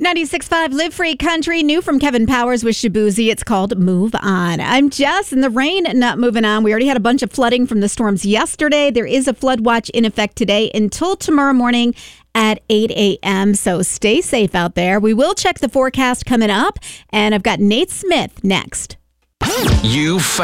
96.5 Live Free Country, new from Kevin Powers with Shabuzi. It's called Move On. I'm Jess, and the rain not moving on. We already had a bunch of flooding from the storms yesterday. There is a flood watch in effect today until tomorrow morning at 8 a.m., so stay safe out there. We will check the forecast coming up, and I've got Nate Smith next.